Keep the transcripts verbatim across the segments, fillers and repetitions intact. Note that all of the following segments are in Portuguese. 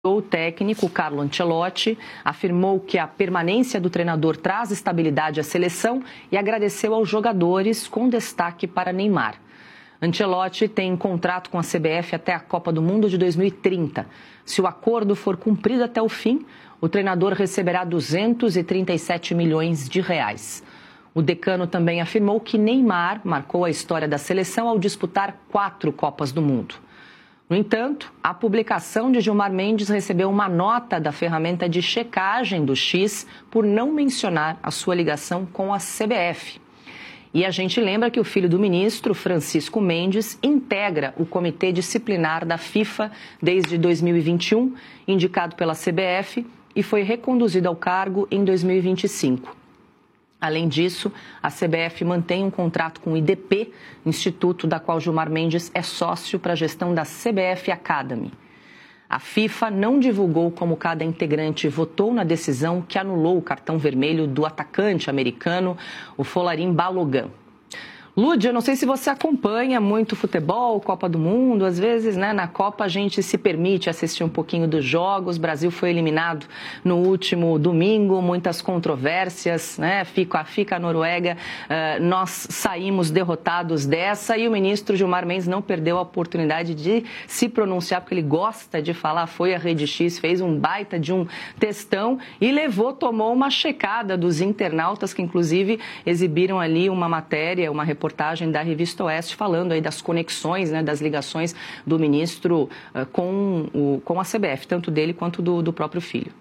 O técnico Carlo Ancelotti afirmou que a permanência do treinador traz estabilidade à seleção e agradeceu aos jogadores, com destaque para Neymar. Ancelotti tem contrato com a C B F até a Copa do Mundo de dois mil e trinta. Se o acordo for cumprido até o fim, o treinador receberá duzentos e trinta e sete milhões de reais. O decano também afirmou que Neymar marcou a história da seleção ao disputar quatro Copas do Mundo. No entanto, a publicação de Gilmar Mendes recebeu uma nota da ferramenta de checagem do X por não mencionar a sua ligação com a C B F. E a gente lembra que o filho do ministro, Francisco Mendes, integra o Comitê Disciplinar da FIFA desde dois mil e vinte e um, indicado pela C B F, e foi reconduzido ao cargo em dois mil e vinte e cinco. Além disso, a C B F mantém um contrato com o I D P, instituto da qual Gilmar Mendes é sócio para a gestão da C B F Academy. A FIFA não divulgou como cada integrante votou na decisão que anulou o cartão vermelho do atacante americano, o Folarin Balogun. Lúdia, eu não sei se você acompanha muito futebol, Copa do Mundo. Às vezes, né, na Copa a gente se permite assistir um pouquinho dos jogos. O Brasil foi eliminado no último domingo, muitas controvérsias, né? Fica, fica a Noruega, uh, nós saímos derrotados dessa e o ministro Gilmar Mendes não perdeu a oportunidade de se pronunciar, porque ele gosta de falar, foi à Rede X, fez um baita de um textão e levou, tomou uma checada dos internautas que inclusive exibiram ali uma matéria, uma reportagem reportagem da Revista Oeste falando aí das conexões, né, das ligações do ministro uh, com, o, com a C B F, tanto dele quanto do, do próprio filho.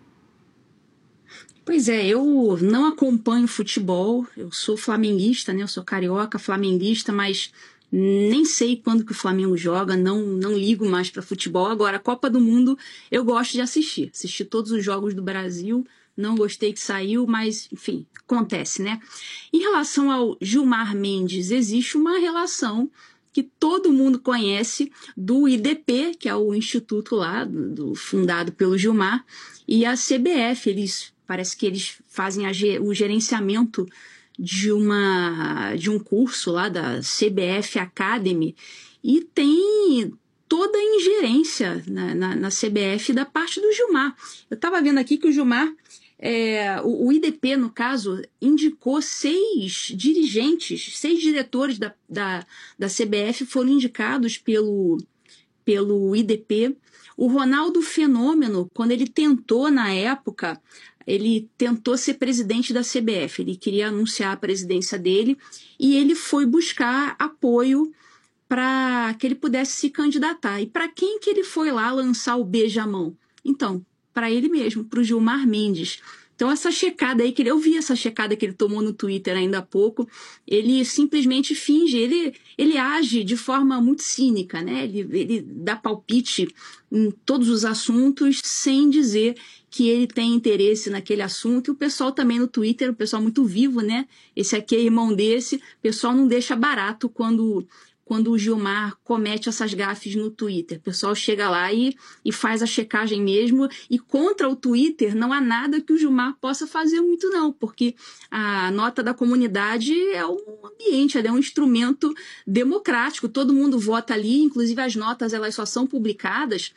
Pois é, eu não acompanho futebol, eu sou flamenguista, né, eu sou carioca, flamenguista, mas nem sei quando que o Flamengo joga, não, não ligo mais para futebol. Agora, a Copa do Mundo eu gosto de assistir, assisti todos os jogos do Brasil. Não gostei que saiu, mas, enfim, acontece, né? Em relação ao Gilmar Mendes, existe uma relação que todo mundo conhece do I D P, que é o instituto lá, do, do, fundado pelo Gilmar, e a C B F. Eles, parece que eles fazem a, o gerenciamento de, uma, de um curso lá da C B F Academy e tem toda a ingerência na, na, na C B F da parte do Gilmar. Eu estava vendo aqui que o Gilmar... É, o, o I D P, no caso, indicou seis dirigentes, seis diretores da, da, da C B F foram indicados pelo, pelo I D P. O Ronaldo Fenômeno, quando ele tentou, na época, ele tentou ser presidente da C B F, ele queria anunciar a presidência dele e ele foi buscar apoio para que ele pudesse se candidatar. E para quem que ele foi lá lançar o beijamão? Então, para ele mesmo, para o Gilmar Mendes. Então, essa checada aí, que ele, eu vi essa checada que ele tomou no Twitter ainda há pouco, ele simplesmente finge, ele, ele age de forma muito cínica, né? Ele, ele dá palpite em todos os assuntos sem dizer que ele tem interesse naquele assunto. E o pessoal também no Twitter, o pessoal muito vivo, né? Esse aqui é irmão desse, o pessoal não deixa barato quando... quando o Gilmar comete essas gafes no Twitter. O pessoal chega lá e, e faz a checagem mesmo, e contra o Twitter não há nada que o Gilmar possa fazer muito não, porque a nota da comunidade é um ambiente, é um instrumento democrático, todo mundo vota ali, inclusive as notas elas só são publicadas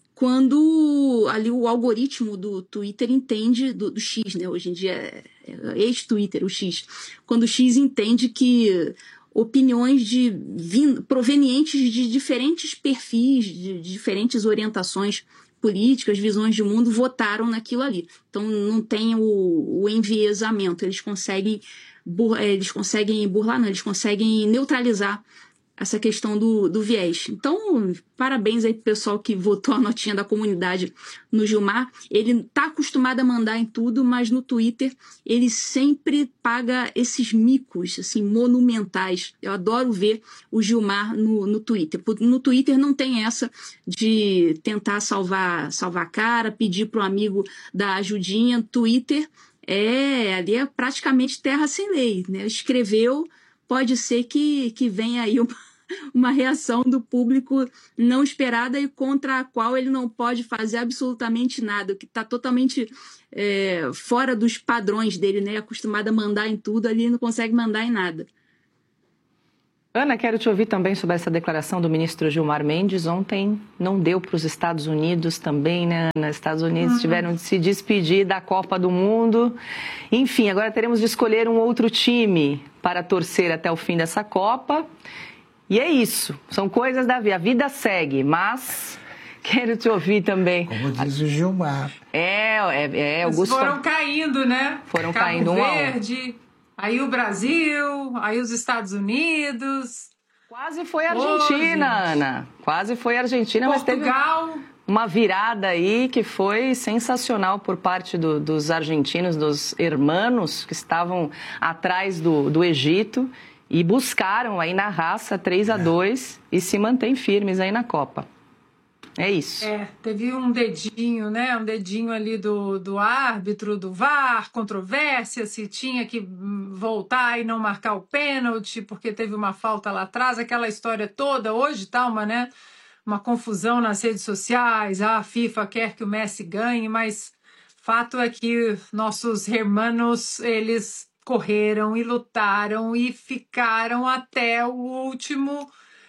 quando ali o algoritmo do Twitter entende, do, do X, né? Hoje em dia é, é ex-Twitter, o X, quando o X entende que opiniões de, provenientes de diferentes perfis, de diferentes orientações políticas, visões de mundo, votaram naquilo ali. Então, não tem o, o enviesamento, eles conseguem, eles conseguem burlar, não, eles conseguem neutralizar essa questão do, do viés. Então, parabéns aí pro pessoal que votou a notinha da comunidade no Gilmar. Ele tá acostumado a mandar em tudo, mas no Twitter ele sempre paga esses micos, assim, monumentais. Eu adoro ver o Gilmar no, no Twitter. No Twitter não tem essa de tentar salvar, salvar a cara, pedir pro amigo dar ajudinha. Twitter é, ali é praticamente terra sem lei, né? Escreveu, pode ser que, que venha aí uma, uma reação do público não esperada e contra a qual ele não pode fazer absolutamente nada, que está totalmente é, fora dos padrões dele, né? Acostumado a mandar em tudo, ali não consegue mandar em nada. Ana, quero te ouvir também sobre essa declaração do ministro Gilmar Mendes. Ontem não deu para os Estados Unidos também, né, Ana? Os Estados Unidos uhum. tiveram de se despedir da Copa do Mundo. Enfim, agora teremos de escolher um outro time para torcer até o fim dessa Copa. E é isso, são coisas da vida. A vida segue, mas quero te ouvir também. Como diz o Gilmar. É, é, é Augusto... Foram caindo, né? Foram Cabo caindo um Verde... a um. Aí o Brasil, aí os Estados Unidos. Quase foi a Argentina, oh, Ana. Quase foi a Argentina, Portugal. Mas teve uma virada aí que foi sensacional por parte do, dos argentinos, dos hermanos que estavam atrás do, do Egito e buscaram aí na raça três a dois é. e se mantêm firmes aí na Copa. É isso. É, teve um dedinho, né? Um dedinho ali do, do árbitro, do V A R, controvérsia, se tinha que voltar e não marcar o pênalti, porque teve uma falta lá atrás, aquela história toda. Hoje tá uma, né, uma confusão nas redes sociais, ah, a FIFA quer que o Messi ganhe, mas fato é que nossos hermanos, eles correram e lutaram e ficaram até o último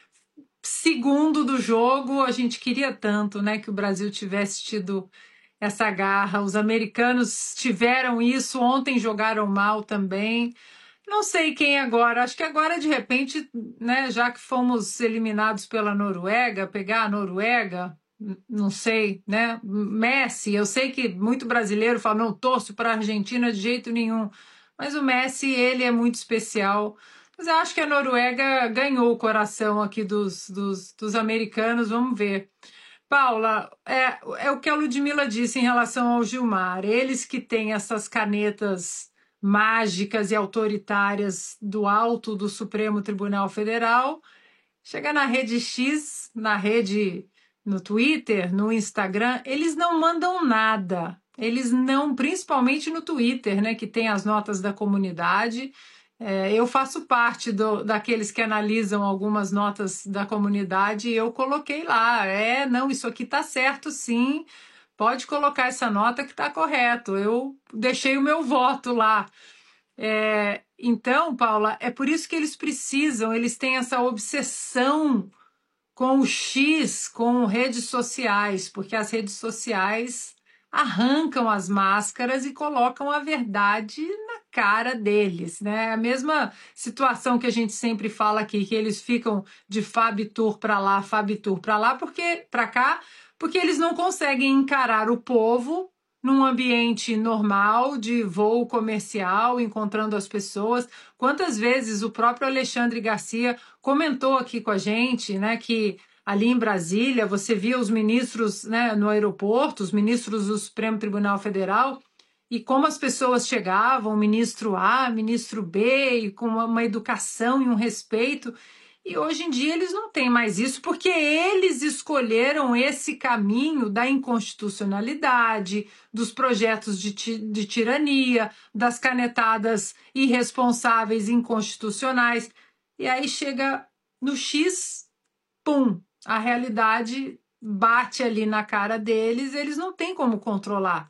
segundo do jogo. A gente queria tanto, né, que o Brasil tivesse tido essa garra. Os americanos tiveram isso, ontem jogaram mal também. Não sei quem agora, acho que agora de repente, né, já que fomos eliminados pela Noruega, pegar a Noruega, não sei, né, Messi, eu sei que muito brasileiro fala, não torço para a Argentina de jeito nenhum, mas o Messi, ele é muito especial. Mas eu acho que a Noruega ganhou o coração aqui dos, dos, dos americanos, vamos ver. Paula, é, é o que a Ludmila disse em relação ao Gilmar. Eles que têm essas canetas mágicas e autoritárias do alto do Supremo Tribunal Federal, chega na rede X, na rede, no Twitter, no Instagram, eles não mandam nada. Eles não, principalmente no Twitter, né, que tem as notas da comunidade. É, eu faço parte do, daqueles que analisam algumas notas da comunidade e eu coloquei lá, é, não, isso aqui tá certo sim, pode colocar essa nota que tá correto, eu deixei o meu voto lá. É, então, Paula, é por isso que eles precisam, eles têm essa obsessão com o X, com redes sociais, porque as redes sociais arrancam as máscaras e colocam a verdade na cara deles, né? A mesma situação que a gente sempre fala aqui, que eles ficam de Fabitur para lá, Fabitur para lá, porque para cá, porque eles não conseguem encarar o povo num ambiente normal de voo comercial, encontrando as pessoas. Quantas vezes o próprio Alexandre Garcia comentou aqui com a gente, né, que ali em Brasília, você via os ministros, né, no aeroporto, os ministros do Supremo Tribunal Federal, e como as pessoas chegavam, ministro A, ministro B, e com uma, uma educação e um respeito. E hoje em dia eles não têm mais isso, porque eles escolheram esse caminho da inconstitucionalidade, dos projetos de, de tirania, das canetadas irresponsáveis, inconstitucionais. E aí chega no X, pum! A realidade bate ali na cara deles, eles não têm como controlar.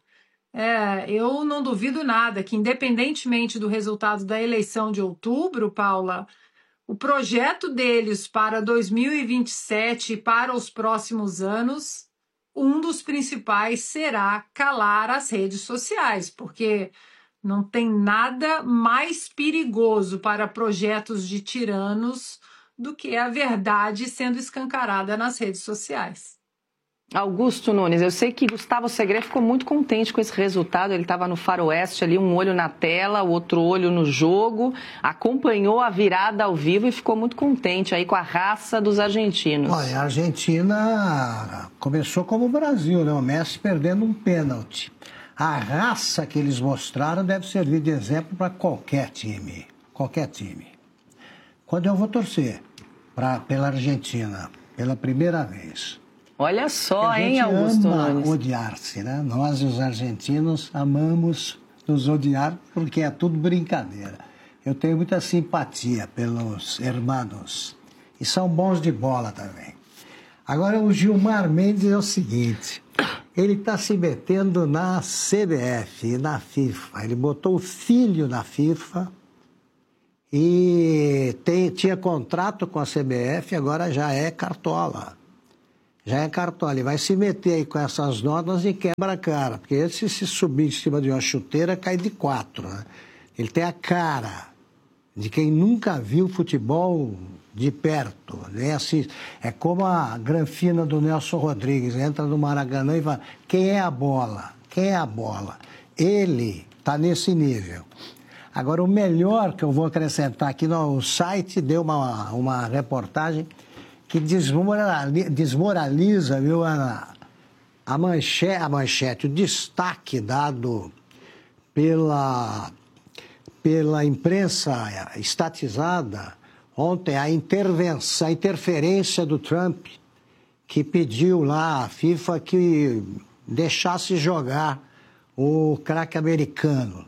É, eu não duvido nada que, independentemente do resultado da eleição de outubro, Paula, o projeto deles para dois mil e vinte e sete e para os próximos anos, um dos principais será calar as redes sociais, porque não tem nada mais perigoso para projetos de tiranos do que a verdade sendo escancarada nas redes sociais. Augusto Nunes, eu sei que Gustavo Segré ficou muito contente com esse resultado, ele estava no faroeste ali, um olho na tela, o outro olho no jogo, acompanhou a virada ao vivo e ficou muito contente aí com a raça dos argentinos. Olha, a Argentina começou como o Brasil, né? O Messi perdendo um pênalti. A raça que eles mostraram deve servir de exemplo para qualquer time, qualquer time. Quando eu vou torcer pra, pela Argentina, pela primeira vez. Olha só, hein, Augusto Nunes? A gente ama odiar-se, né? Nós, os argentinos, amamos nos odiar porque é tudo brincadeira. Eu tenho muita simpatia pelos hermanos e são bons de bola também. Agora, o Gilmar Mendes é o seguinte, ele está se metendo na C B F e na FIFA. Ele botou o filho na FIFA e tem, tinha contrato com a C B F, agora já é cartola. Já é cartola. Ele vai se meter aí com essas notas e quebra a cara, porque esse se subir em cima de uma chuteira cai de quatro, né? Ele tem a cara de quem nunca viu futebol de perto, né? Assim, é como a granfina do Nelson Rodrigues, entra no Maracanã e fala, quem é a bola? Quem é a bola? Ele está nesse nível. Agora, o melhor que eu vou acrescentar aqui no site, deu uma, uma reportagem que desmoraliza, desmoraliza viu, Ana? A manchete, a manchete, o destaque dado pela, pela imprensa estatizada ontem, a intervenção, a interferência do Trump, que pediu lá à FIFA que deixasse jogar o craque americano.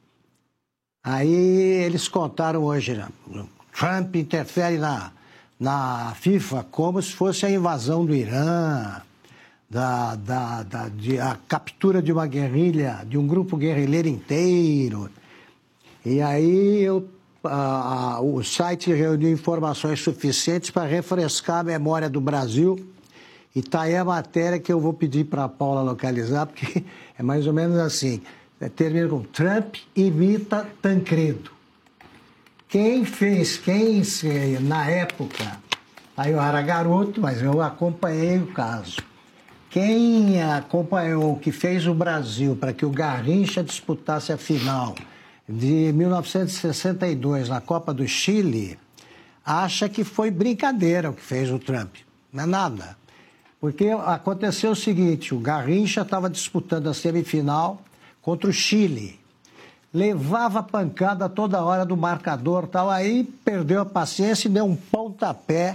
Aí eles contaram hoje, né? Trump interfere na, na FIFA como se fosse a invasão do Irã, da, da, da, de, a captura de uma guerrilha, de um grupo guerrilheiro inteiro. E aí eu, a, a, o site reuniu informações suficientes para refrescar a memória do Brasil. E está aí a matéria que eu vou pedir para a Paula localizar, porque é mais ou menos assim. Termina com Trump imita Tancredo. Quem fez, quem na época, aí eu era garoto, mas eu acompanhei o caso. Quem acompanhou, que fez o Brasil para que o Garrincha disputasse a final de mil novecentos e sessenta e dois na Copa do Chile, acha que foi brincadeira o que fez o Trump. Não é nada. Porque aconteceu o seguinte, o Garrincha estava disputando a semifinal contra o Chile. Levava pancada toda hora do marcador, tal, aí perdeu a paciência e deu um pontapé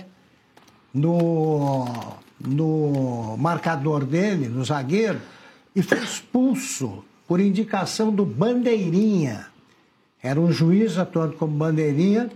no, no marcador dele, no zagueiro, e foi expulso por indicação do Bandeirinha. Era um juiz atuando como Bandeirinha.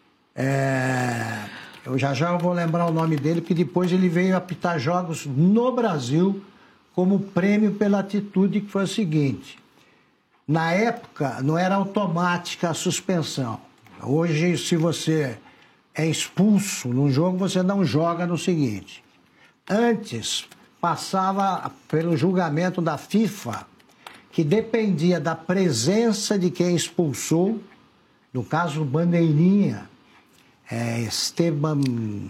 É, eu já já vou lembrar o nome dele, porque depois ele veio apitar jogos no Brasil como prêmio pela atitude, que foi o seguinte: na época não era automática a suspensão. Hoje, se você é expulso num jogo, você não joga no seguinte. Antes, passava pelo julgamento da FIFA, que dependia da presença de quem expulsou, no caso Bandeirinha, é, Esteban...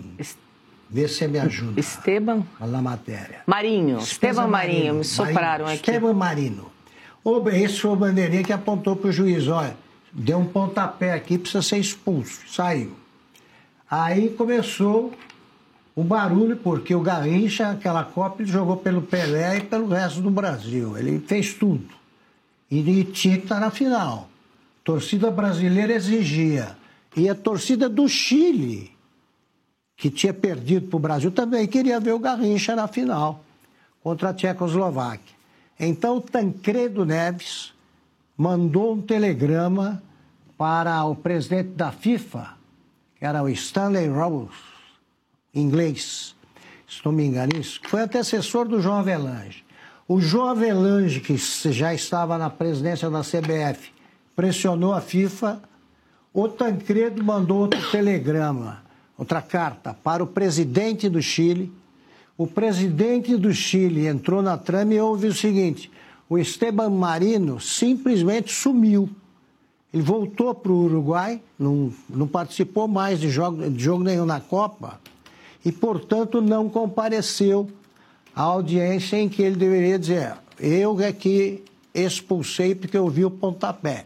Vê se você me ajuda. Esteban? Na matéria. Marinho. Esteban Marinho. Marinho. Me sopraram Marinho. aqui. Esteban Marino. Esse foi o Bandeirinha que apontou para o juiz, olha, deu um pontapé aqui, precisa ser expulso. Saiu. Aí começou o barulho, porque o Garrincha, aquela Copa, ele jogou pelo Pelé e pelo resto do Brasil. Ele fez tudo. E ele tinha que estar na final. A torcida brasileira exigia. E a torcida do Chile, que tinha perdido para o Brasil, também queria ver o Garrincha na final, contra a Tchecoslováquia. Então, o Tancredo Neves mandou um telegrama para o presidente da FIFA, que era o Stanley Rose, inglês, se não me engano, isso, que foi antecessor do João Avelange. O João Avelange, que já estava na presidência da C B F, pressionou a FIFA. O Tancredo mandou outro telegrama, outra carta, para o presidente do Chile. O presidente do Chile entrou na trama e houve o seguinte: o Esteban Marino simplesmente sumiu. Ele voltou para o Uruguai, não, não participou mais de jogo, de jogo nenhum na Copa e, portanto, não compareceu à audiência em que ele deveria dizer: eu é que expulsei porque eu vi o pontapé.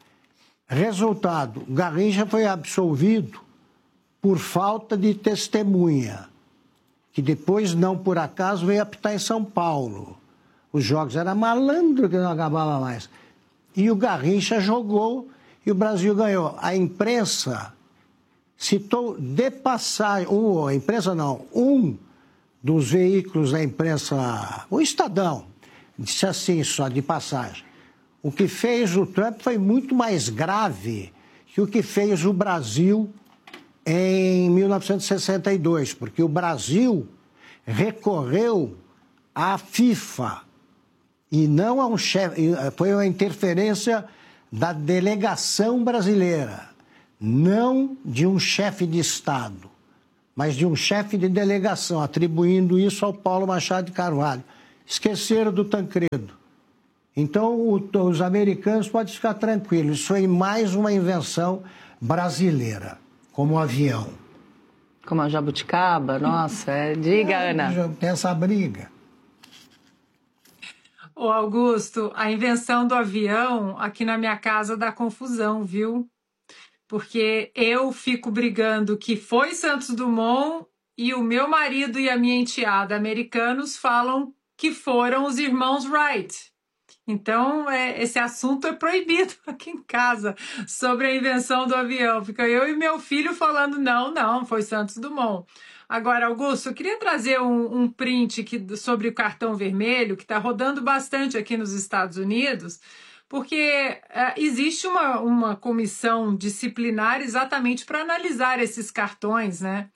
Resultado, Garrincha foi absolvido por falta de testemunha, que depois, não por acaso, veio apitar em São Paulo. Os jogos eram malandro que não acabava mais. E o Garrincha jogou e o Brasil ganhou. A imprensa citou de passagem, um, a imprensa não, um dos veículos da imprensa, o Estadão, disse assim, só de passagem: o que fez o Trump foi muito mais grave que o que fez o Brasil em mil novecentos e sessenta e dois, porque o Brasil recorreu à FIFA e não a um chefe, foi uma interferência da delegação brasileira, não de um chefe de Estado, mas de um chefe de delegação, atribuindo isso ao Paulo Machado de Carvalho. Esqueceram do Tancredo. Então, o, os americanos podem ficar tranquilos. Isso foi mais uma invenção brasileira, como o avião. Como a jabuticaba? Nossa, é... diga, é, Ana. Tem essa briga. Ô, Augusto, a invenção do avião aqui na minha casa dá confusão, viu? Porque eu fico brigando que foi Santos Dumont e o meu marido e a minha enteada americanos falam que foram os irmãos Wright. Então, é, esse assunto é proibido aqui em casa, sobre a invenção do avião. Fica eu e meu filho falando, não, não, foi Santos Dumont. Agora, Augusto, eu queria trazer um, um print que, sobre o cartão vermelho, que está rodando bastante aqui nos Estados Unidos, porque é, existe uma, uma comissão disciplinar exatamente para analisar esses cartões, né?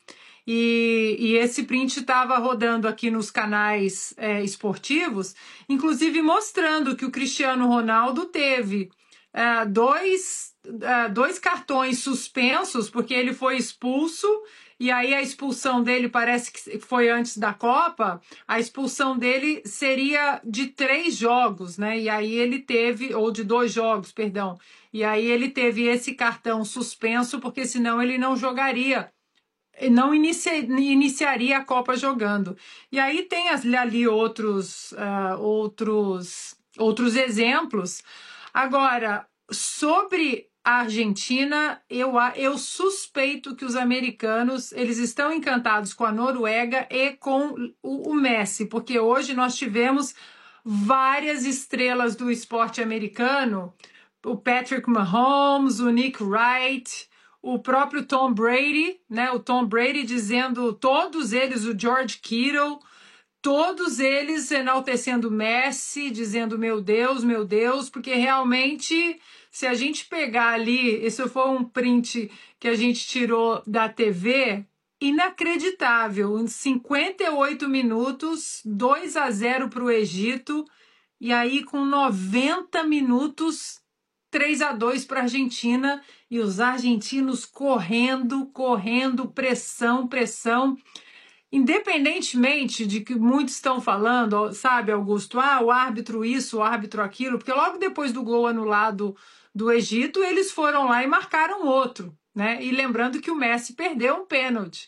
E, e esse print estava rodando aqui nos canais é, esportivos, inclusive mostrando que o Cristiano Ronaldo teve é, dois, é, dois cartões suspensos, porque ele foi expulso, e aí a expulsão dele parece que foi antes da Copa, a expulsão dele seria de três jogos, né? E aí ele teve, ou de dois jogos, perdão, e aí ele teve esse cartão suspenso, porque senão ele não jogaria, não inicia, iniciaria a Copa jogando. E aí tem ali outros, uh, outros, outros exemplos. Agora, sobre a Argentina, eu, eu suspeito que os americanos eles estão encantados com a Noruega e com o, o Messi, porque hoje nós tivemos várias estrelas do esporte americano, o Patrick Mahomes, o Nick Wright, o próprio Tom Brady, né? O Tom Brady dizendo, todos eles, o George Kittle, todos eles enaltecendo Messi, dizendo meu Deus, meu Deus, porque realmente, se a gente pegar ali, esse foi um print que a gente tirou da T V, inacreditável, em cinquenta e oito minutos, dois a zero para o Egito, e aí com noventa minutos, três a dois para a Argentina, e os argentinos correndo, correndo, pressão, pressão. Independentemente de que muitos estão falando, sabe, Augusto, ah, o árbitro isso, o árbitro aquilo, porque logo depois do gol anulado do Egito, eles foram lá e marcaram outro, né? E lembrando que o Messi perdeu um pênalti.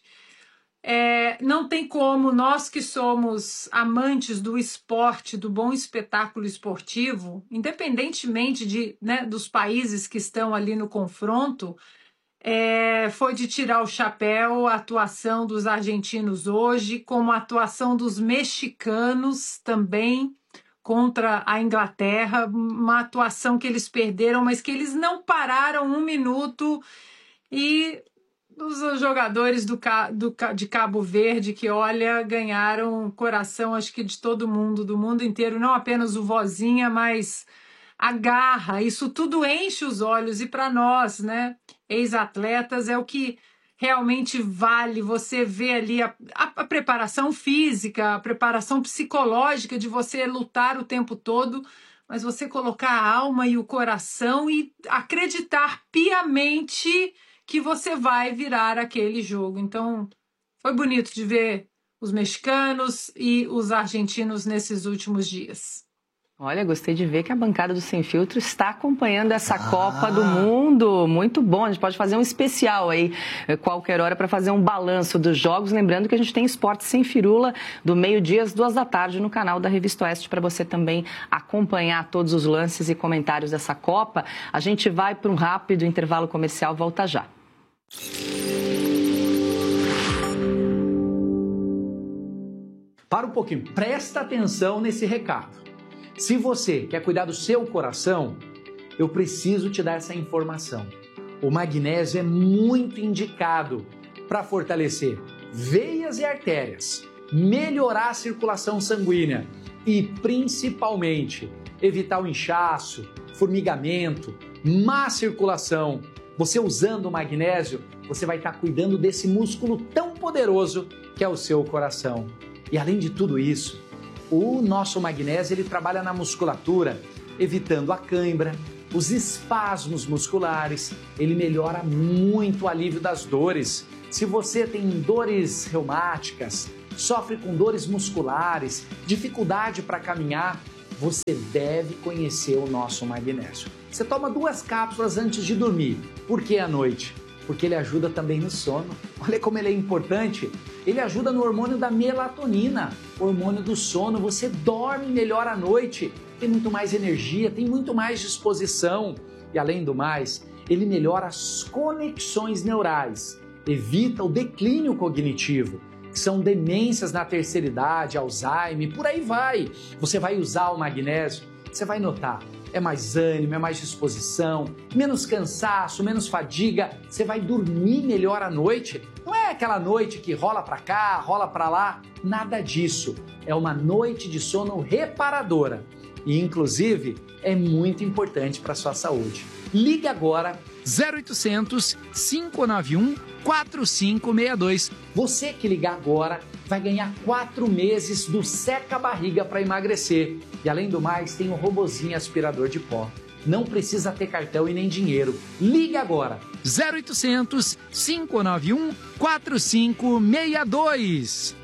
É, não tem como nós que somos amantes do esporte, do bom espetáculo esportivo, independentemente de, né, dos países que estão ali no confronto, é, foi de tirar o chapéu a atuação dos argentinos hoje, como a atuação dos mexicanos também contra a Inglaterra, uma atuação que eles perderam, mas que eles não pararam um minuto. E os jogadores do, do, de Cabo Verde, que, olha, ganharam o coração, acho que de todo mundo, do mundo inteiro, não apenas o Vozinha, mas a garra, isso tudo enche os olhos. E para nós, né, ex-atletas, é o que realmente vale. Você vê ali a, a, a preparação física, a preparação psicológica de você lutar o tempo todo, mas você colocar a alma e o coração e acreditar piamente que você vai virar aquele jogo. Então, foi bonito de ver os mexicanos e os argentinos nesses últimos dias. Olha, gostei de ver que a bancada do Sem Filtro está acompanhando essa ah. Copa do Mundo. Muito bom, a gente pode fazer um especial aí, qualquer hora, para fazer um balanço dos jogos. Lembrando que a gente tem Esporte Sem Firula, do meio-dia às duas da tarde, no canal da Revista Oeste, para você também acompanhar todos os lances e comentários dessa Copa. A gente vai para um rápido intervalo comercial, volta já. Para um pouquinho, presta atenção nesse recado. Se você quer cuidar do seu coração, eu preciso te dar essa informação. O magnésio é muito indicado para fortalecer veias e artérias, melhorar a circulação sanguínea e, principalmente, evitar o inchaço, formigamento, má circulação. Você usando o magnésio, você vai estar cuidando desse músculo tão poderoso que é o seu coração. E além de tudo isso, o nosso magnésio ele trabalha na musculatura, evitando a cãibra, os espasmos musculares, ele melhora muito o alívio das dores. Se você tem dores reumáticas, sofre com dores musculares, dificuldade para caminhar, você deve conhecer o nosso magnésio. Você toma duas cápsulas antes de dormir. Por que à noite? Porque ele ajuda também no sono. Olha como ele é importante. Ele ajuda no hormônio da melatonina, hormônio do sono. Você dorme melhor à noite, tem muito mais energia, tem muito mais disposição. E além do mais, ele melhora as conexões neurais, evita o declínio cognitivo, que são demências na terceira idade, Alzheimer, por aí vai. Você vai usar o magnésio, você vai notar, é mais ânimo, é mais disposição, menos cansaço, menos fadiga, você vai dormir melhor à noite. Não é aquela noite que rola para cá, rola para lá, nada disso. É uma noite de sono reparadora e, inclusive, é muito importante para a sua saúde. Ligue agora zero oitocentos, cinco nove um, quatro cinco seis dois. Você que ligar agora vai ganhar quatro meses do Seca Barriga para emagrecer. E além do mais, tem um robozinho aspirador de pó. Não precisa ter cartão e nem dinheiro. Ligue agora. zero oitocentos, cinco nove um, quatro cinco seis dois.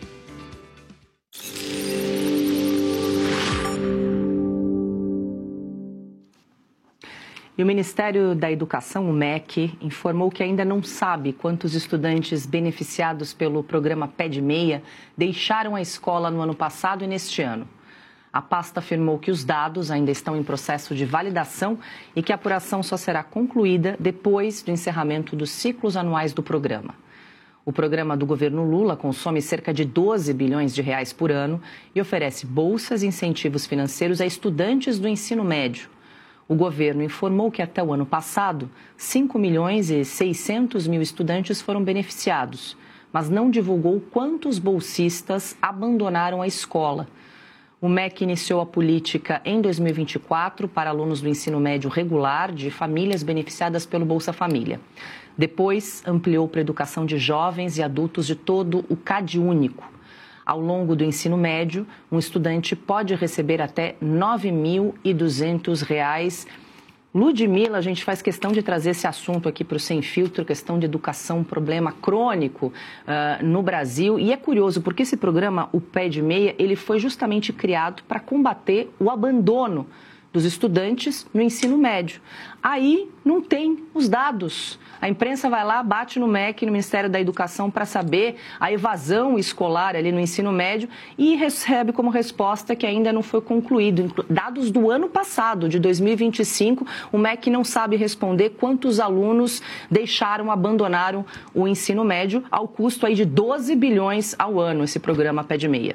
E o Ministério da Educação, o M E C, informou que ainda não sabe quantos estudantes beneficiados pelo programa Pé de Meia deixaram a escola no ano passado e neste ano. A pasta afirmou que os dados ainda estão em processo de validação e que a apuração só será concluída depois do encerramento dos ciclos anuais do programa. O programa do governo Lula consome cerca de doze bilhões de reais por ano e oferece bolsas e incentivos financeiros a estudantes do ensino médio. O governo informou que até o ano passado, cinco milhões e seiscentos mil estudantes foram beneficiados, mas não divulgou quantos bolsistas abandonaram a escola. O M E C iniciou a política em dois mil e vinte e quatro para alunos do ensino médio regular de famílias beneficiadas pelo Bolsa Família. Depois, ampliou para a educação de jovens e adultos de todo o CadÚnico. Ao longo do ensino médio, um estudante pode receber até nove mil e duzentos reais. Ludmila, a gente faz questão de trazer esse assunto aqui para o Sem Filtro, questão de educação, um problema crônico uh, no Brasil. E é curioso, porque esse programa, o Pé de Meia, ele foi justamente criado para combater o abandono dos estudantes no ensino médio. Aí não tem os dados. A imprensa vai lá, bate no M E C, no Ministério da Educação, para saber a evasão escolar ali no ensino médio e recebe como resposta que ainda não foi concluído. Dados do ano passado, de dois mil e vinte e cinco, o M E C não sabe responder quantos alunos deixaram, abandonaram o ensino médio, ao custo aí de doze bilhões ao ano, esse programa Pé de Meia.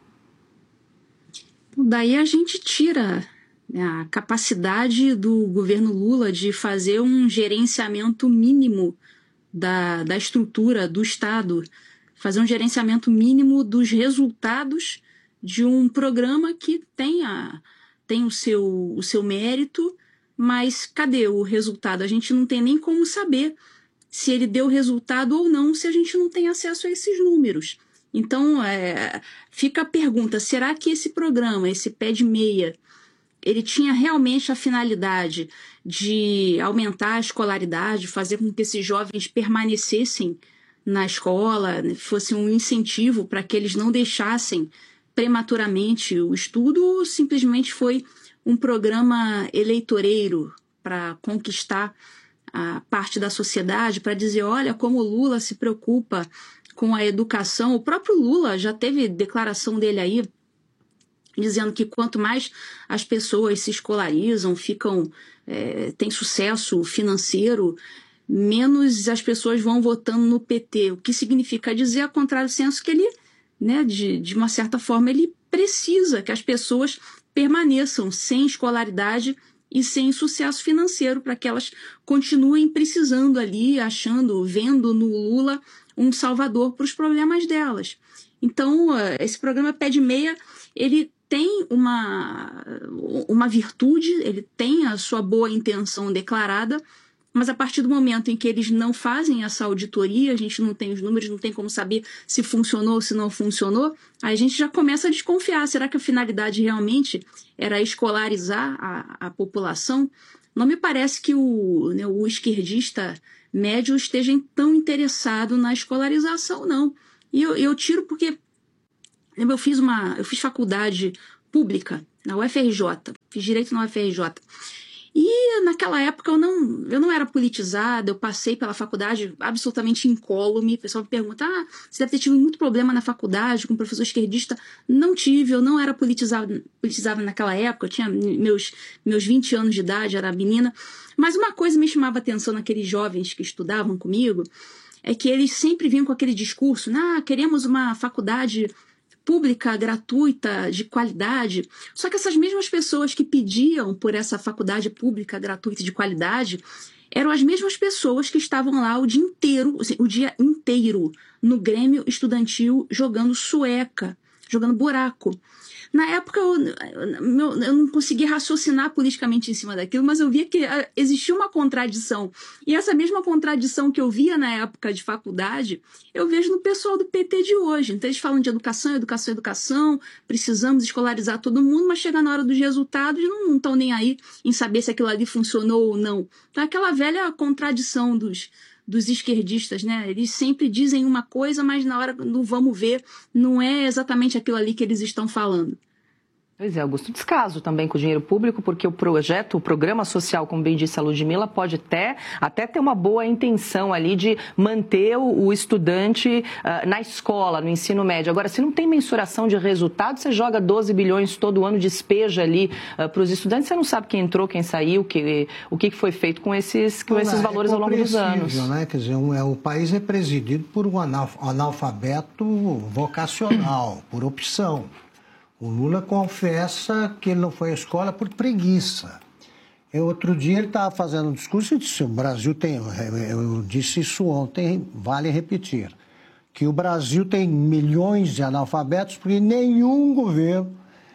Daí a gente tira a capacidade do governo Lula de fazer um gerenciamento mínimo da, da estrutura do Estado, fazer um gerenciamento mínimo dos resultados de um programa que tem, a, tem o, seu, o seu mérito, mas cadê o resultado? A gente não tem nem como saber se ele deu resultado ou não, se a gente não tem acesso a esses números. Então, é, fica a pergunta, será que esse programa, esse Pé de Meia, ele tinha realmente a finalidade de aumentar a escolaridade, fazer com que esses jovens permanecessem na escola, fosse um incentivo para que eles não deixassem prematuramente o estudo, ou simplesmente foi um programa eleitoreiro para conquistar a parte da sociedade, para dizer, olha como o Lula se preocupa com a educação. O próprio Lula já teve declaração dele aí, dizendo que quanto mais as pessoas se escolarizam, ficam, é, têm sucesso financeiro, menos as pessoas vão votando no P T. O que significa dizer, a contrário do senso, que ele, né, de, de uma certa forma, ele precisa que as pessoas permaneçam sem escolaridade e sem sucesso financeiro, para que elas continuem precisando ali, achando, vendo no Lula um salvador para os problemas delas. Então, esse programa Pé de Meia, ele tem uma, uma virtude, ele tem a sua boa intenção declarada, mas a partir do momento em que eles não fazem essa auditoria, a gente não tem os números, não tem como saber se funcionou ou se não funcionou, aí a gente já começa a desconfiar. Será que a finalidade realmente era escolarizar a, a população? não me parece que o, né, o esquerdista médio esteja tão interessado na escolarização, não. E eu, eu tiro porque eu fiz, uma, eu fiz faculdade pública na U F R J, fiz direito na U F R J. E naquela época eu não, eu não era politizada, eu passei pela faculdade absolutamente incólume. O pessoal me pergunta, ah, você deve ter tido muito problema na faculdade com professor esquerdista. Não tive, eu não era politizada, politizada naquela época, eu tinha meus, meus vinte anos de idade, era menina. Mas uma coisa me chamava a atenção naqueles jovens que estudavam comigo, é que eles sempre vinham com aquele discurso, ah, queremos uma faculdade pública, gratuita, de qualidade. Só que essas mesmas pessoas que pediam por essa faculdade pública, gratuita, de qualidade, eram as mesmas pessoas que estavam lá o dia inteiro, assim, o dia inteiro, no Grêmio Estudantil, jogando sueca, jogando buraco. Na época, eu, eu, eu não conseguia raciocinar politicamente em cima daquilo, mas eu via que existia uma contradição. E essa mesma contradição que eu via na época de faculdade, eu vejo no pessoal do P T de hoje. Então, eles falam de educação, educação, educação, precisamos escolarizar todo mundo, mas chega na hora dos resultados e não estão nem aí em saber se aquilo ali funcionou ou não. Então, é aquela velha contradição dos... dos esquerdistas, né? Eles sempre dizem uma coisa, mas na hora do vamos ver, não é exatamente aquilo ali que eles estão falando. Pois é, Augusto, descaso também com o dinheiro público, porque o projeto, o programa social, como bem disse a Ludmila, pode até, até ter uma boa intenção ali de manter o, o estudante uh, na escola, no ensino médio. Agora, se não tem mensuração de resultado, você joga doze bilhões todo ano, despeja ali uh, para os estudantes, você não sabe quem entrou, quem saiu, que, o que foi feito com esses, com esses valores é ao longo dos anos. Né? Quer dizer, um, é, o país é presidido por um analf, analfabeto vocacional, por opção. O Lula confessa que ele não foi à escola por preguiça. Eu, outro dia ele estava fazendo um discurso e disse, o Brasil tem, eu disse isso ontem, vale repetir, que o Brasil tem milhões de analfabetos porque nenhum governo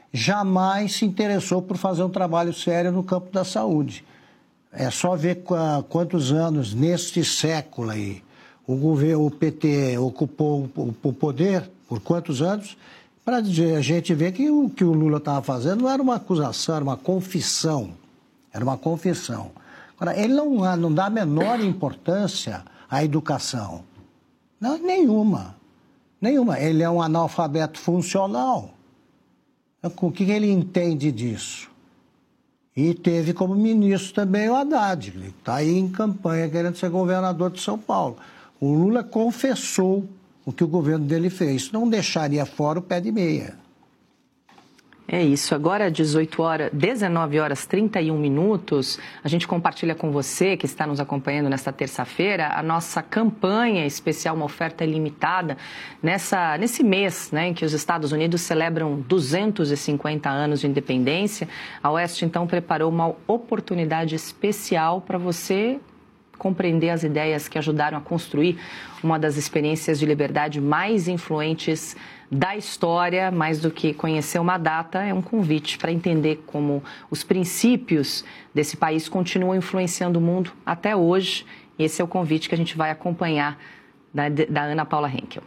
jamais se interessou por fazer um trabalho sério no campo da saúde. É só ver quantos anos neste século aí o governo, o P T ocupou o poder, por quantos anos, para a gente ver que o que o Lula estava fazendo não era uma acusação, era uma confissão. Era uma confissão. Agora, ele não, não dá a menor importância à educação. Não, nenhuma. Nenhuma. Ele é um analfabeto funcional. O que ele entende disso? E teve como ministro também o Haddad, que está aí em campanha querendo ser governador de São Paulo. O Lula confessou o que o governo dele fez. Não deixaria fora o pé de meia. É isso. Agora, dezoito horas, dezenove horas e trinta e um minutos, a gente compartilha com você, que está nos acompanhando nesta terça-feira, a nossa campanha especial, uma oferta ilimitada, nessa, nesse mês, né, em que os Estados Unidos celebram duzentos e cinquenta anos de independência. A Oeste, então, preparou uma oportunidade especial para você compreender as ideias que ajudaram a construir uma das experiências de liberdade mais influentes da história. Mais do que conhecer uma data, é um convite para entender como os princípios desse país continuam influenciando o mundo até hoje. Esse é o convite que a gente vai acompanhar da, da Ana Paula Henkel.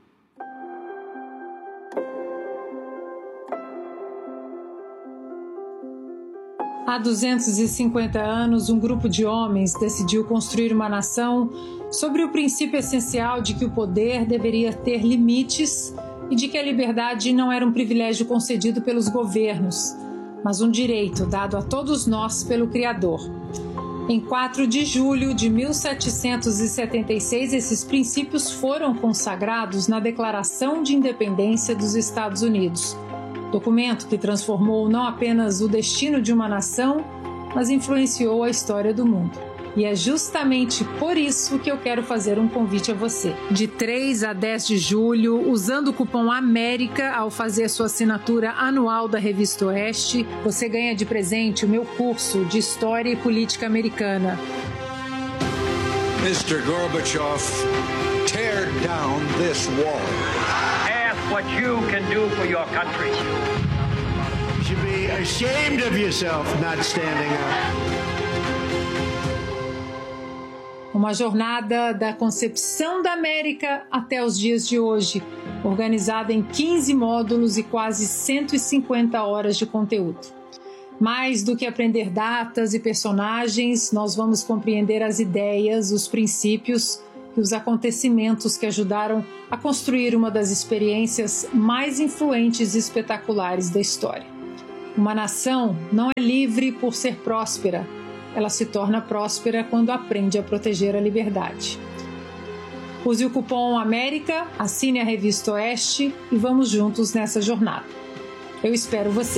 Há duzentos e cinquenta anos, um grupo de homens decidiu construir uma nação sobre o princípio essencial de que o poder deveria ter limites e de que a liberdade não era um privilégio concedido pelos governos, mas um direito dado a todos nós pelo Criador. Em quatro de julho de mil setecentos e setenta e seis, esses princípios foram consagrados na Declaração de Independência dos Estados Unidos. Documento que transformou não apenas o destino de uma nação, mas influenciou a história do mundo. E é justamente por isso que eu quero fazer um convite a você. De três a dez de julho, usando o cupom América ao fazer sua assinatura anual da Revista Oeste, você ganha de presente o meu curso de História e Política Americana. mister Gorbachev, tear down this wall. What you can do for your country. You should be ashamed of yourself not standing up. Uma jornada da concepção da América até os dias de hoje, organizada em quinze módulos e quase cento e cinquenta horas de conteúdo. Mais do que aprender datas e personagens, nós vamos compreender as ideias, os princípios e os acontecimentos que ajudaram a construir uma das experiências mais influentes e espetaculares da história. Uma nação não é livre por ser próspera, ela se torna próspera quando aprende a proteger a liberdade. Use o cupom América, assine a revista Oeste e vamos juntos nessa jornada. Eu espero você!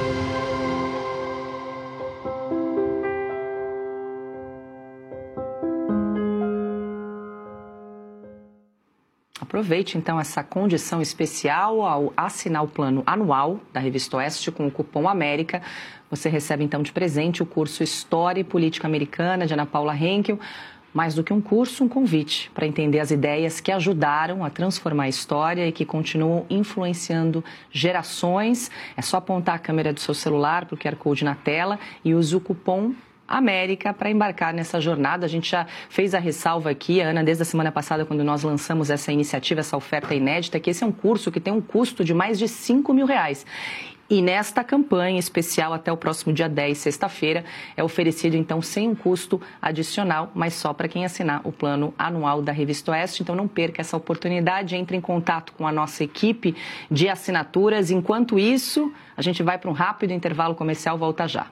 Aproveite, então, essa condição especial ao assinar o plano anual da Revista Oeste com o cupom América. Você recebe, então, de presente o curso História e Política Americana de Ana Paula Henkel. Mais do que um curso, um convite para entender as ideias que ajudaram a transformar a história e que continuam influenciando gerações. É só apontar a câmera do seu celular para o Q R Code na tela e use o cupom América para embarcar nessa jornada. A gente já fez a ressalva aqui, Ana, desde a semana passada, quando nós lançamos essa iniciativa, essa oferta inédita, que esse é um curso que tem um custo de mais de cinco mil reais. E nesta campanha especial, até o próximo dia dez, sexta-feira, é oferecido, então, sem um custo adicional, mas só para quem assinar o plano anual da Revista Oeste. Então, não perca essa oportunidade, entre em contato com a nossa equipe de assinaturas. Enquanto isso, a gente vai para um rápido intervalo comercial, volta já.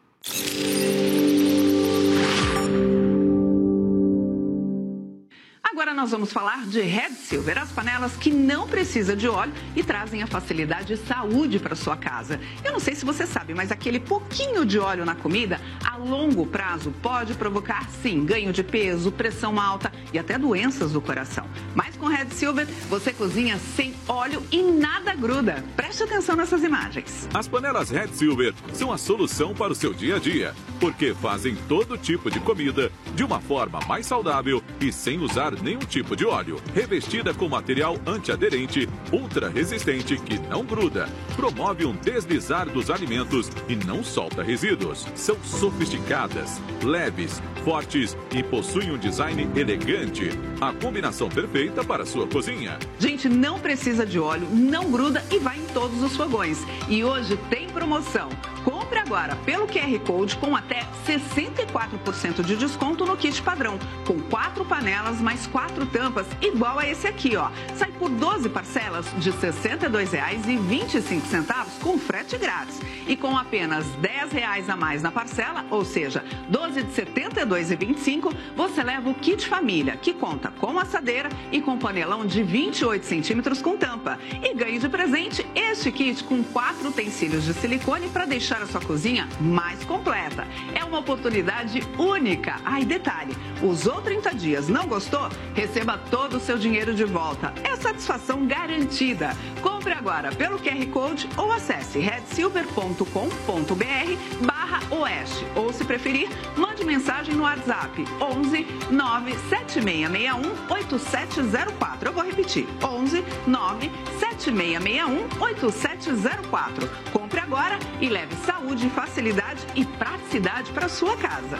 Agora nós vamos falar de Red Silver, as panelas que não precisam de óleo e trazem a facilidade e saúde para sua casa. Eu não sei se você sabe, mas aquele pouquinho de óleo na comida, a longo prazo, pode provocar, sim, ganho de peso, pressão alta e até doenças do coração. Mas com Red Silver, você cozinha sem óleo e nada gruda. Preste atenção nessas imagens. As panelas Red Silver são a solução para o seu dia a dia, porque fazem todo tipo de comida de uma forma mais saudável e sem usar nenhum tipo de óleo. Revestida com material antiaderente, ultra resistente que não gruda, promove um deslizar dos alimentos e não solta resíduos. São sofisticadas, leves, fortes e possuem um design elegante. A combinação perfeita para a sua cozinha. Gente, não precisa de óleo, não gruda e vai em todos os fogões. E hoje tem promoção. Compre agora pelo Q R Code com até sessenta e quatro por cento de desconto no kit padrão, com quatro panelas mais quatro tampas, igual a esse aqui, ó. Sai por doze parcelas de sessenta e dois reais e vinte e cinco centavos com frete grátis. E com apenas dez reais a mais na parcela, ou seja, doze de setenta e dois reais e vinte e cinco centavos, você leva o kit família, que conta com assadeira e com panelão de vinte e oito centímetros com tampa. E ganhe de presente este kit com quatro utensílios de silicone para deixar a sua cozinha mais completa. É uma oportunidade única. Ah, e detalhe, usou trinta dias, não gostou? Receba todo o seu dinheiro de volta. É satisfação garantida. Compre agora pelo Q R Code ou acesse red silver ponto com ponto br barra oeste. Ou, se preferir, mande mensagem no WhatsApp onze nove sete seis seis um oito sete zero quatro. Eu vou repetir, onze nove sete seis seis um oito sete zero quatro. Compre agora e leve saúde, facilidade e praticidade para sua casa.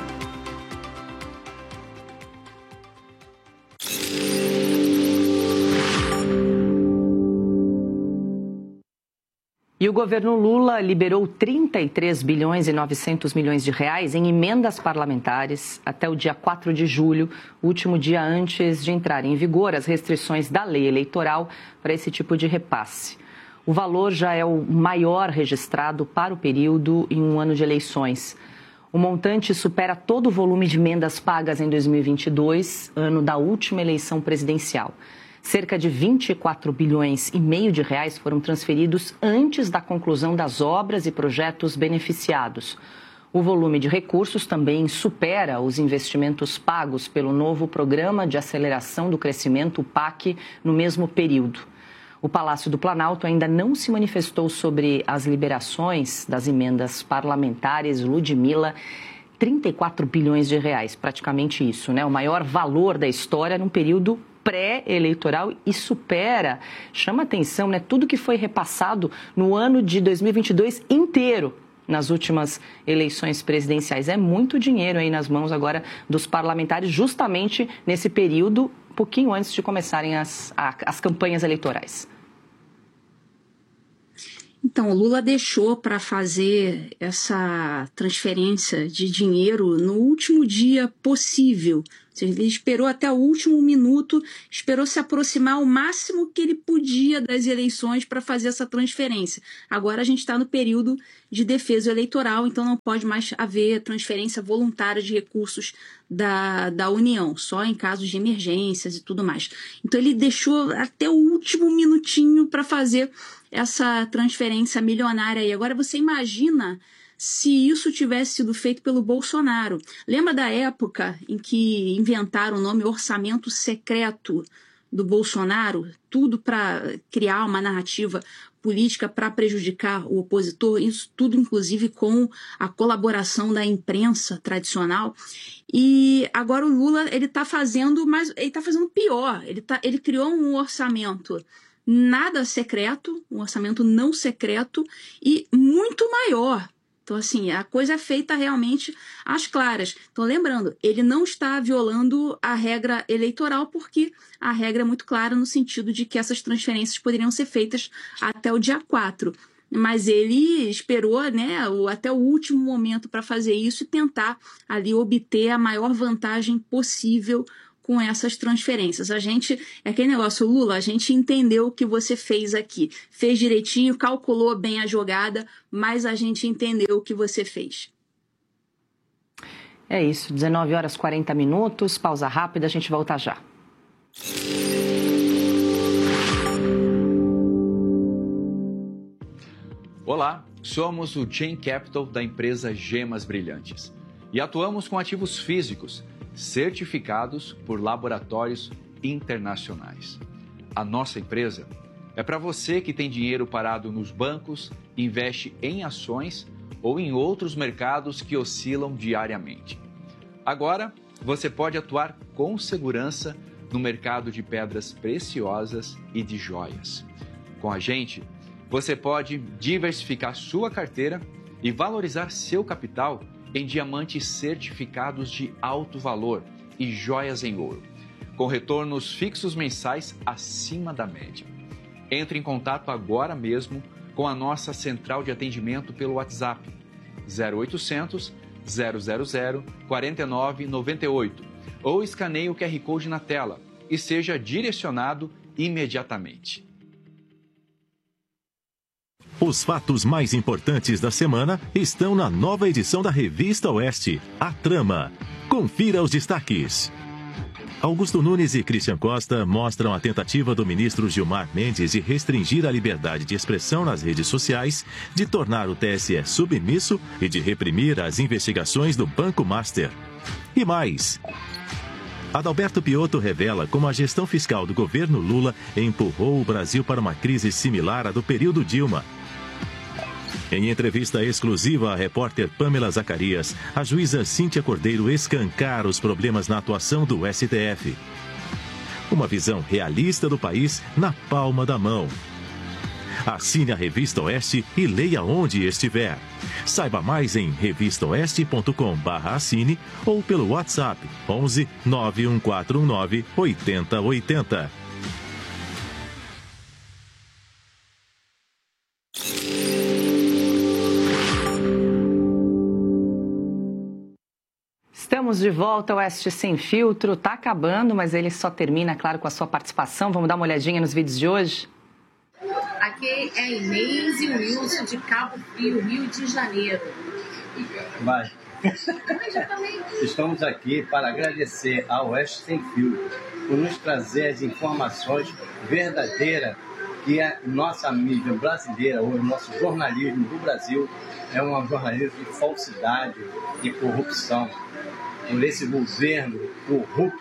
E o governo Lula liberou trinta e três bilhões e novecentos milhões de reais em emendas parlamentares até o dia quatro de julho, último dia antes de entrarem em vigor as restrições da lei eleitoral para esse tipo de repasse. O valor já é o maior registrado para o período em um ano de eleições. O montante supera todo o volume de emendas pagas em dois mil e vinte e dois, ano da última eleição presidencial. Cerca de vinte e quatro bilhões e meio de reais foram transferidos antes da conclusão das obras e projetos beneficiados. O volume de recursos também supera os investimentos pagos pelo novo Programa de Aceleração do Crescimento, o P A C, no mesmo período. O Palácio do Planalto ainda não se manifestou sobre as liberações das emendas parlamentares. Ludmila, trinta e quatro bilhões de reais, praticamente isso, né? O maior valor da história num período pré-eleitoral e supera, chama atenção, né? Tudo que foi repassado no ano de dois mil e vinte e dois inteiro nas últimas eleições presidenciais. É muito dinheiro aí nas mãos agora dos parlamentares, justamente nesse período, um pouquinho antes de começarem as, as campanhas eleitorais. Então, o Lula deixou para fazer essa transferência de dinheiro no último dia possível. Ele esperou até o último minuto, esperou se aproximar o máximo que ele podia das eleições para fazer essa transferência. Agora a gente está no período de defesa eleitoral, então não pode mais haver transferência voluntária de recursos da, da União, só em casos de emergências e tudo mais. Então ele deixou até o último minutinho para fazer essa transferência milionária aí. Agora você imagina se isso tivesse sido feito pelo Bolsonaro. Lembra da época em que inventaram o nome orçamento secreto do Bolsonaro? Tudo para criar uma narrativa política para prejudicar o opositor, isso tudo inclusive com a colaboração da imprensa tradicional. E agora o Lula ele está fazendo, mas ele está fazendo pior. Ele, tá, ele criou um orçamento nada secreto, um orçamento não secreto e muito maior. Então, assim, a coisa é feita realmente às claras. Então, lembrando, ele não está violando a regra eleitoral, porque a regra é muito clara no sentido de que essas transferências poderiam ser feitas até o dia quatro. Mas ele esperou, né, até o último momento para fazer isso e tentar ali obter a maior vantagem possível com essas transferências. A gente, é aquele negócio, Lula, a gente entendeu o que você fez aqui. Fez direitinho, calculou bem a jogada, mas a gente entendeu o que você fez. É isso, dezenove horas e quarenta minutos, pausa rápida, a gente volta já. Olá, somos o Chain Capital da empresa Gemas Brilhantes e atuamos com ativos físicos certificados por laboratórios internacionais. A nossa empresa é para você que tem dinheiro parado nos bancos, investe em ações ou em outros mercados que oscilam diariamente. Agora, você pode atuar com segurança no mercado de pedras preciosas e de joias. Com a gente, você pode diversificar sua carteira e valorizar seu capital em diamantes certificados de alto valor e joias em ouro, com retornos fixos mensais acima da média. Entre em contato agora mesmo com a nossa central de atendimento pelo WhatsApp zero oitocentos, zero zero zero, quatro nove nove oito ou escaneie o Q R Code na tela e seja direcionado imediatamente. Os fatos mais importantes da semana estão na nova edição da Revista Oeste, A Trama. Confira os destaques. Augusto Nunes e Christian Costa mostram a tentativa do ministro Gilmar Mendes de restringir a liberdade de expressão nas redes sociais, de tornar o T S E submisso e de reprimir as investigações do Banco Master. E mais. Adalberto Piotto revela como a gestão fiscal do governo Lula empurrou o Brasil para uma crise similar à do período Dilma. Em entrevista exclusiva à repórter Pamela Zacarias, a juíza Cíntia Cordeiro escancara os problemas na atuação do S T F. Uma visão realista do país na palma da mão. Assine a Revista Oeste e leia onde estiver. Saiba mais em revista oeste ponto com barra assine ou pelo WhatsApp onze, nove um quatro um nove, oito zero oito zero. Estamos de volta, o Oeste Sem Filtro. Está acabando, mas ele só termina, claro, com a sua participação. Vamos dar uma olhadinha nos vídeos de hoje? Aqui é Inês e Wilson de Cabo Frio, Rio de Janeiro. Vai. Estamos aqui para agradecer ao Oeste Sem Filtro por nos trazer as informações verdadeiras que a nossa mídia brasileira, ou o nosso jornalismo do Brasil, é um jornalismo de falsidade e corrupção. Por esse governo corrupto.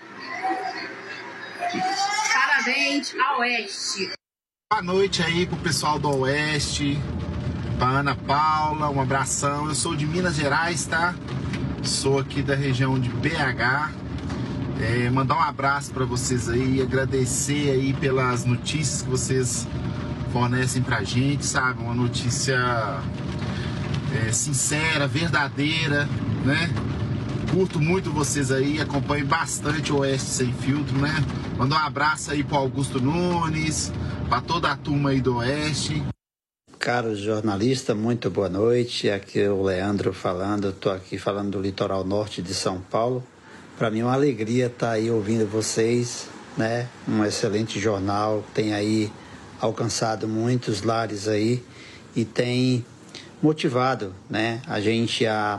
Parabéns ao Oeste. Boa noite aí pro pessoal do Oeste, pra Ana Paula, um abração. Eu sou de Minas Gerais, tá? Sou aqui da região de B H. É, mandar um abraço para vocês aí, agradecer aí pelas notícias que vocês fornecem pra gente, sabe? Uma notícia é, sincera, verdadeira, né? Curto muito vocês aí, acompanho bastante o Oeste Sem Filtro, né? Manda um abraço aí pro Augusto Nunes, pra toda a turma aí do Oeste. caro jornalista, muito boa noite. Aqui é o Leandro falando, estou aqui falando do litoral norte de São Paulo. Para mim é uma alegria estar aí ouvindo vocês, né? Um excelente jornal, tem aí alcançado muitos lares aí e tem motivado, né, a gente a